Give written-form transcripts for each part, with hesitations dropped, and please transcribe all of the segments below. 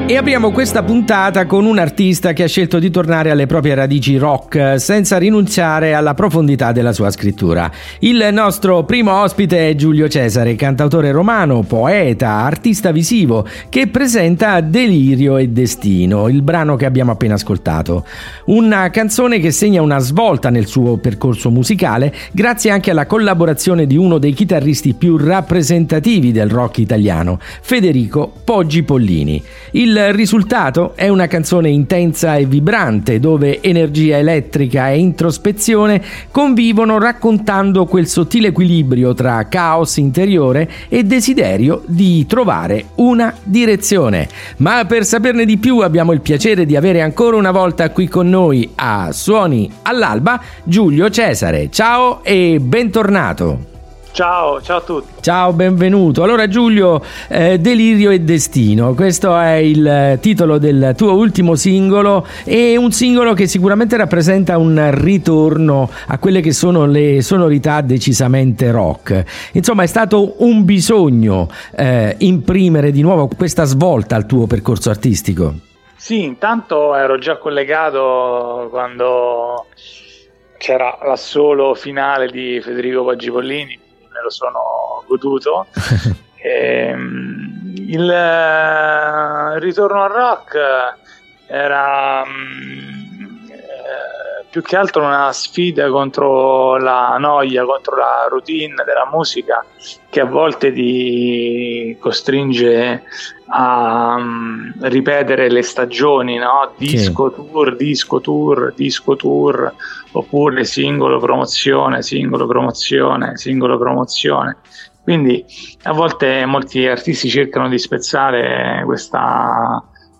E apriamo questa puntata con un artista che ha scelto di tornare alle proprie radici rock senza rinunciare alla profondità della sua scrittura. Il nostro primo ospite è Giulio Cesare, cantautore romano, poeta, artista visivo, che presenta Delirio e Destino, il brano che abbiamo appena ascoltato. Una canzone che segna una svolta nel suo percorso musicale, grazie anche alla collaborazione di uno dei chitarristi più rappresentativi del rock italiano, Federico Poggi Pollini. Il risultato è una canzone intensa e vibrante, dove energia elettrica e introspezione convivono, raccontando quel sottile equilibrio tra caos interiore e desiderio di trovare una direzione. Ma per saperne di più abbiamo il piacere di avere ancora una volta qui con noi a Suoni all'Alba Giulio Cesare. Ciao e bentornato. Ciao a tutti. Ciao, benvenuto. Allora Giulio, Delirio e Destino, questo è il titolo del tuo ultimo singolo, e un singolo che sicuramente rappresenta un ritorno a quelle che sono le sonorità decisamente rock. Insomma, è stato un bisogno imprimere di nuovo questa svolta al tuo percorso artistico. Sì, intanto ero già collegato quando c'era l'assolo finale di Federico Poggi Pollini. Me lo sono goduto. Il ritorno al rock era più che altro una sfida contro la noia, contro la routine della musica, che a volte ti costringe a ripetere le stagioni, no? Disco tour, oppure singolo promozione. Quindi a volte molti artisti cercano di spezzare questa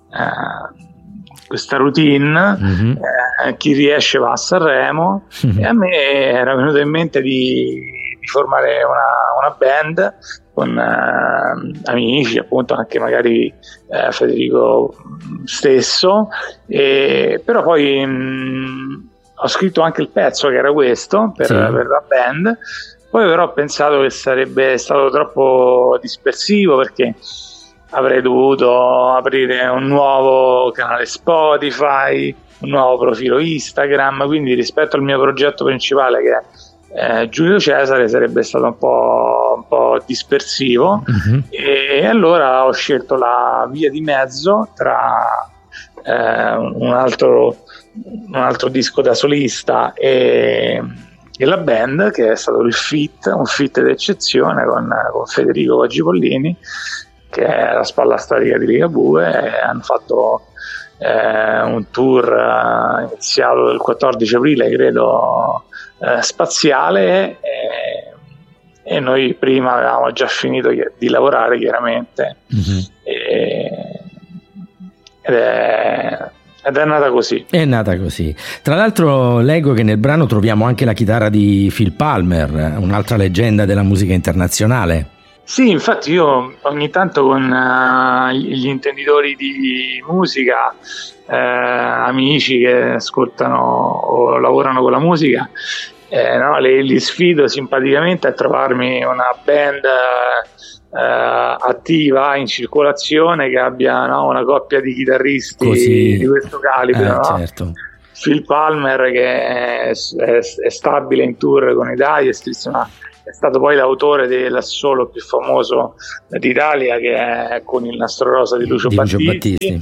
routine. Chi riesce va a Sanremo, e a me era venuto in mente di formare una band con amici, appunto, anche magari Federico stesso, però poi ho scritto anche il pezzo che era questo per la band. Poi però ho pensato che sarebbe stato troppo dispersivo, perché avrei dovuto aprire un nuovo canale Spotify, un nuovo profilo Instagram, quindi rispetto al mio progetto principale, che è Giulio Cesare, sarebbe stato un po' dispersivo. E allora ho scelto la via di mezzo tra un altro disco da solista e la band, che è stato un feat d'eccezione con Federico Poggi Pollini, che è la spalla storica di Ligabue, e hanno fatto un tour iniziato il 14 aprile, credo, spaziale, e noi prima avevamo già finito di lavorare, chiaramente. Ed è nata così. È nata così. Tra l'altro leggo che nel brano troviamo anche la chitarra di Phil Palmer, un'altra leggenda della musica internazionale. Sì, infatti io ogni tanto con gli intenditori di musica, amici che ascoltano o lavorano con la musica, li sfido simpaticamente a trovarmi una band attiva, in circolazione, che abbia una coppia di chitarristi di questo calibro. Certo. Phil Palmer, che è stabile in tour con i Dire Straits, ma è stato poi l'autore dell'assolo più famoso d'Italia, che è Con il nastro rosa di Lucio Battisti.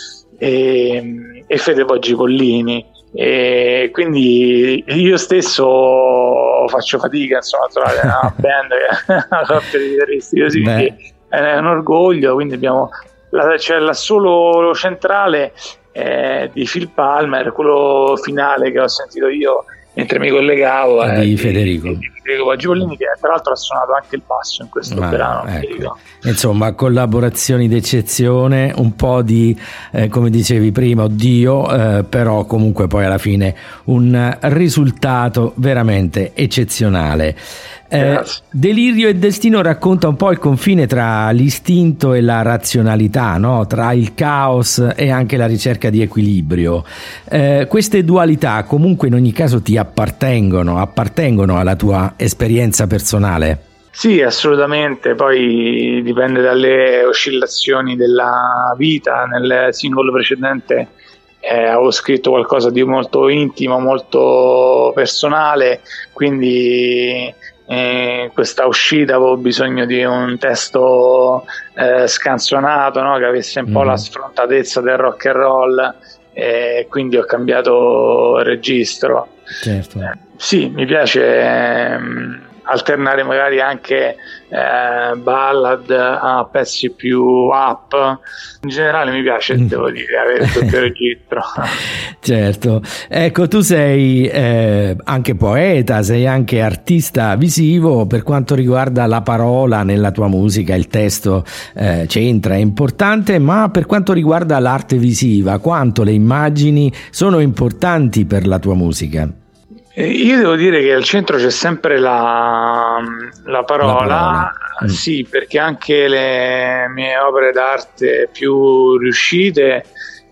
E Fede Poggi Pollini. E quindi io stesso faccio fatica, insomma, a trovare una band che ha una coppia di chitarristi così, quindi è un orgoglio. Quindi abbiamo c'è l'assolo centrale di Phil Palmer, quello finale che ho sentito io mentre mi collegavo di Federico Poggi Pollini, che tra l'altro ha suonato anche il basso in questo brano. Ecco. Insomma, collaborazioni d'eccezione, un po' di come dicevi prima, però comunque poi alla fine un risultato veramente eccezionale. Delirio e Destino racconta un po' il confine tra l'istinto e la razionalità, no? Tra il caos e anche la ricerca di equilibrio. Queste dualità comunque in ogni caso ti appartengono alla tua esperienza personale. Sì, assolutamente, poi dipende dalle oscillazioni della vita. Nel singolo precedente avevo scritto qualcosa di molto intimo, molto personale, quindi questa uscita avevo bisogno di un testo scanzonato, no? Che avesse un po' la sfrontatezza del rock and roll, e quindi ho cambiato registro. Certo. Sì, mi piace alternare magari anche ballad a pezzi più up. In generale mi piace, devo dire, avere tutto il registro. Certo. Ecco, tu sei anche poeta, sei anche artista visivo. Per quanto riguarda la parola nella tua musica, il testo c'entra, è importante, ma per quanto riguarda l'arte visiva, quanto le immagini sono importanti per la tua musica? Io devo dire che al centro c'è sempre la parola. Sì, perché anche le mie opere d'arte più riuscite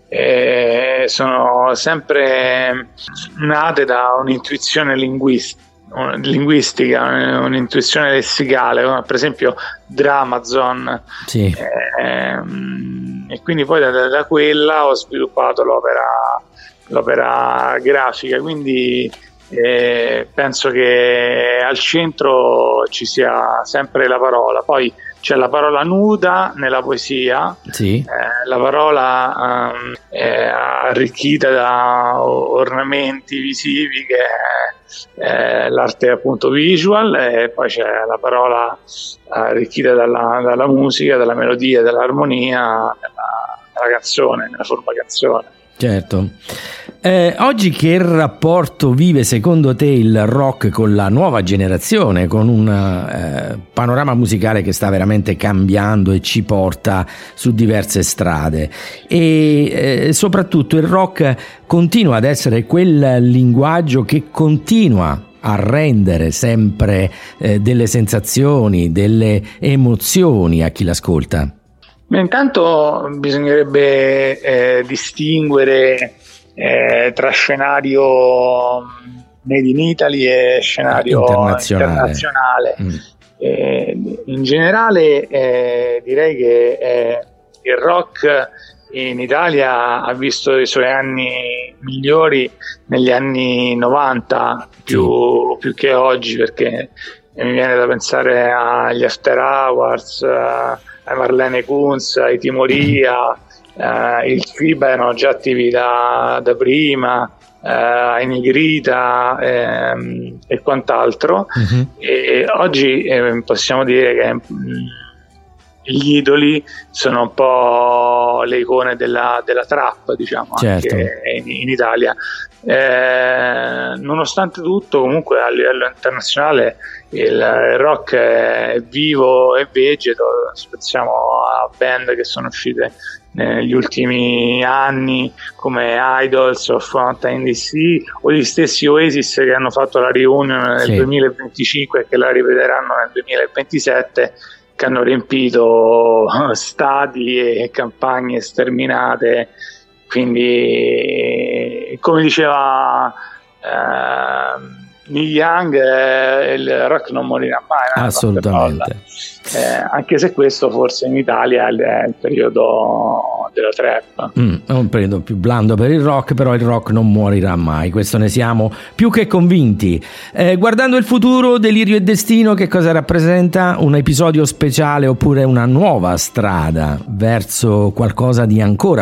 sono sempre nate da un'intuizione linguistica, un'intuizione lessicale, come per esempio Dramazon. Sì. E quindi poi da quella ho sviluppato l'opera grafica, quindi penso che al centro ci sia sempre la parola. Poi c'è la parola nuda nella poesia, sì. La parola arricchita da ornamenti visivi, che è l'arte appunto visual, e poi c'è la parola arricchita dalla musica, dalla melodia, dall'armonia, della canzone, nella forma canzone. Certo. Oggi che rapporto vive secondo te il rock con la nuova generazione, con un panorama musicale che sta veramente cambiando e ci porta su diverse strade, e soprattutto il rock continua ad essere quel linguaggio che continua a rendere sempre delle sensazioni, delle emozioni a chi l'ascolta? Intanto bisognerebbe distinguere tra scenario made in Italy e scenario internazionale. In generale direi che il rock in Italia ha visto i suoi anni migliori negli anni 90 più che oggi, perché mi viene da pensare agli After Hours, a Marlene Kunz, ai Timoria, il FIBA erano già attivi da prima, ai Nigrita e quant'altro. E oggi possiamo dire che gli idoli sono un po' le icone della trap, diciamo, certo, anche in Italia. Nonostante tutto, comunque a livello internazionale il rock è vivo e vegeto. Pensiamo a band che sono uscite negli ultimi anni come Idols o Fountain DC, o gli stessi Oasis che hanno fatto la reunion nel 2025 e che la ripeteranno nel 2027, che hanno riempito stadi e campagne sterminate. Quindi, come diceva Neil Young, il rock non morirà mai. Assolutamente. Anche se questo forse in Italia è il periodo della trap. È un periodo più blando per il rock, però il rock non morirà mai, questo ne siamo più che convinti. Guardando il futuro, Delirio e Destino che cosa rappresenta? Un episodio speciale oppure una nuova strada verso qualcosa di ancora